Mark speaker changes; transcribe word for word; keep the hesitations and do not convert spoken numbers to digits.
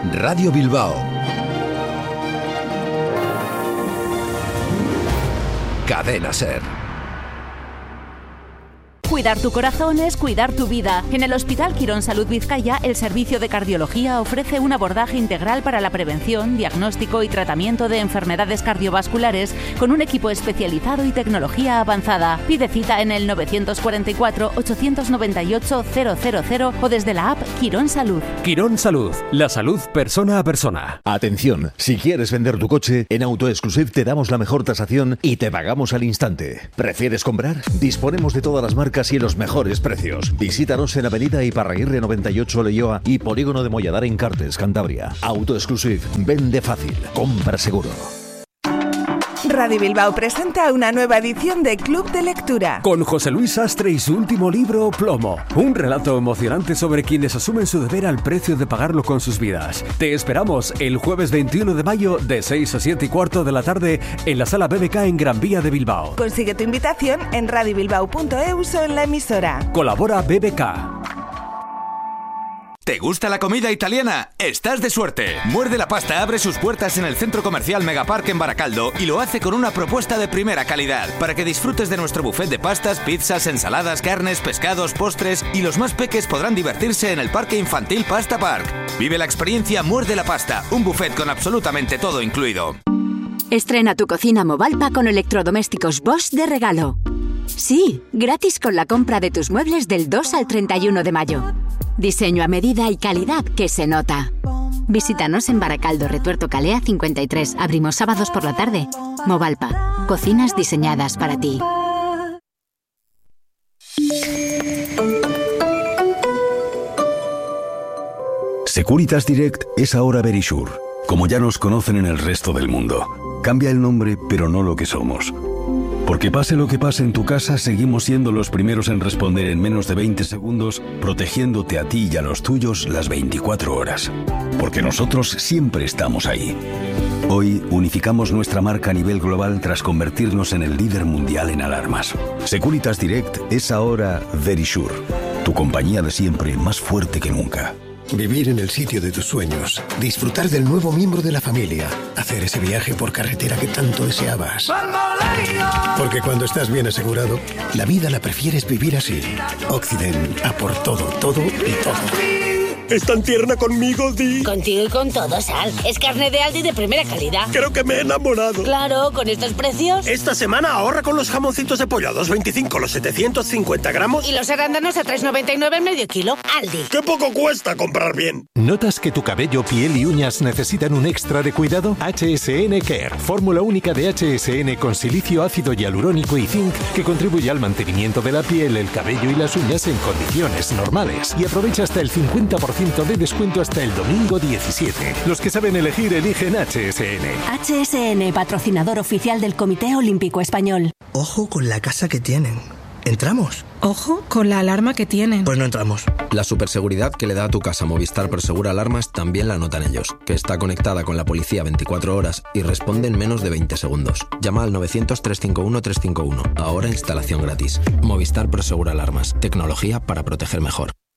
Speaker 1: Radio Bilbao. Cadena Ser.
Speaker 2: Cuidar tu corazón es cuidar tu vida. En el Hospital Quirón Salud Vizcaya, el servicio de cardiología ofrece un abordaje integral para la prevención, diagnóstico y tratamiento de enfermedades cardiovasculares con un equipo especializado y tecnología avanzada. Pide cita en el nueve cuatro cuatro, ocho nueve ocho, cero cero cero o desde la app Quirón Salud.
Speaker 3: Quirón Salud, la salud persona a persona.
Speaker 4: Atención, si quieres vender tu coche, en AutoExclusive te damos la mejor tasación y te pagamos al instante. ¿Prefieres comprar? Disponemos de todas las marcas y los mejores precios. Visítanos en Avenida Iparraguirre noventa y ocho Leioa y Polígono de Molladar en Cartes, Cantabria. AutoExclusive, vende fácil, compra seguro.
Speaker 5: Radio Bilbao presenta una nueva edición de Club de Lectura.
Speaker 3: Con José Luis Sastre y su último libro, Plomo. Un relato emocionante sobre quienes asumen su deber al precio de pagarlo con sus vidas. Te esperamos el jueves veintiuno de mayo de seis a siete y cuarto de la tarde en la Sala B B K en Gran Vía de Bilbao.
Speaker 5: Consigue tu invitación en radiobilbao punto eus o en la emisora.
Speaker 3: Colabora B B K.
Speaker 6: ¿Te gusta la comida italiana? ¡Estás de suerte! Muerde la Pasta abre sus puertas en el Centro Comercial Megapark en Baracaldo y lo hace con una propuesta de primera calidad para que disfrutes de nuestro buffet de pastas, pizzas, ensaladas, carnes, pescados, postres y los más peques podrán divertirse en el Parque Infantil Pasta Park. Vive la experiencia Muerde la Pasta, un buffet con absolutamente todo incluido.
Speaker 7: Estrena tu cocina Movalpa con electrodomésticos Bosch de regalo. Sí, gratis con la compra de tus muebles del dos al treinta y uno de mayo. Diseño a medida y calidad que se nota. Visítanos en Baracaldo, Retuerto Calea cincuenta y tres. Abrimos sábados por la tarde. Movalpa. Cocinas diseñadas para ti.
Speaker 8: Securitas Direct es ahora Verisure, como ya nos conocen en el resto del mundo. Cambia el nombre, pero no lo que somos. Porque pase lo que pase en tu casa, seguimos siendo los primeros en responder en menos de veinte segundos, protegiéndote a ti y a los tuyos las veinticuatro horas. Porque nosotros siempre estamos ahí. Hoy unificamos nuestra marca a nivel global tras convertirnos en el líder mundial en alarmas. Securitas Direct es ahora Verisure, tu compañía de siempre más fuerte que nunca.
Speaker 9: Vivir en el sitio de tus sueños, disfrutar del nuevo miembro de la familia, hacer ese viaje por carretera que tanto deseabas. Porque cuando estás bien asegurado, la vida la prefieres vivir así. Occident, a por todo, todo y todo.
Speaker 10: ¿Es tan tierna conmigo, Di?
Speaker 11: Contigo y con todo, Sal. Es carne de Aldi de primera calidad.
Speaker 10: Creo que me he enamorado.
Speaker 11: Claro, con estos precios.
Speaker 10: Esta semana ahorra con los jamoncitos de pollo a dos veinticinco los setecientos cincuenta gramos.
Speaker 11: Y los arándanos a tres noventa y nueve el medio kilo. Aldi.
Speaker 10: ¡Qué poco cuesta comprar bien!
Speaker 12: ¿Notas que tu cabello, piel y uñas necesitan un extra de cuidado? H S N Care, fórmula única de H S N con silicio, ácido hialurónico y zinc que contribuye al mantenimiento de la piel, el cabello y las uñas en condiciones normales. Y aprovecha hasta el cincuenta por ciento de descuento hasta el domingo diecisiete. Los que saben elegir eligen H S N.
Speaker 13: H S N, patrocinador oficial del Comité Olímpico Español.
Speaker 14: Ojo con la casa que tienen. ¿Entramos?
Speaker 15: Ojo con la alarma que tienen.
Speaker 14: Pues no entramos.
Speaker 16: La superseguridad que le da a tu casa Movistar Prosegura Alarmas también la notan ellos, que está conectada con la policía veinticuatro horas y responde en menos de veinte segundos. Llama al novecientos, trescientos cincuenta y uno, trescientos cincuenta y uno. Ahora instalación gratis. Movistar Prosegura Alarmas. Tecnología para proteger mejor.